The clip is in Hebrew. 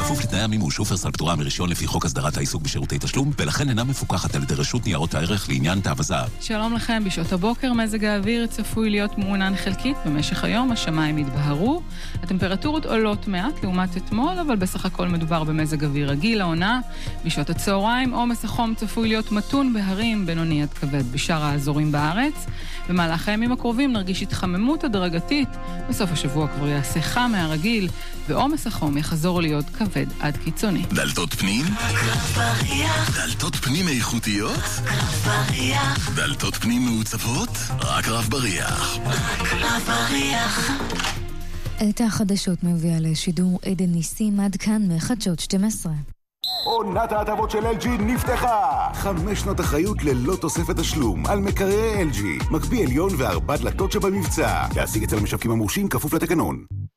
בכפוף לתנאי המימוש. שופרסל פטורה מרישיון לפי חוק הסדרת העיסוק בשירותי תשלום, ולכן אינה מפוקחת על ידי רשות ניירות הערך לעניין תו הזהב. שלום לכם, בשעות הבוקר מזג האוויר צפוי להיות מעונן חלקית. במשך היום השמיים יתבהרו, הטמפרטורות עולות מעט לעומת אתמול, אבל בסך הכל מדובר במזג אוויר רגיל לעונה. בשעות הצהריים עומס החום צפוי להיות מתון בהרים, בינוני עד כבד בשאר האזורים בארץ. במהלך הימים הקרובים נרגיש התחממות הדרגתית. בסוף השבוע כבר יעשה חם מהרגיל, ועומס החום יחזור להיות כבד עד קיצוני. דלתות פנים? דלתות פנים איכותיות? דלתות פנים מעוצבות? רק רב בריח. את החדשות מביאה לשידור עדן ניסים, עד כאן מחדשות 12. עונת ההטבות של LG נפתחה! 5 שנות אחריות ללא תוספת תשלום על מקררי LG, מקפיא עליון ו4 דלתות שבמבצע. להשיג אצל המשווקים המורשים כפוף לתקנון.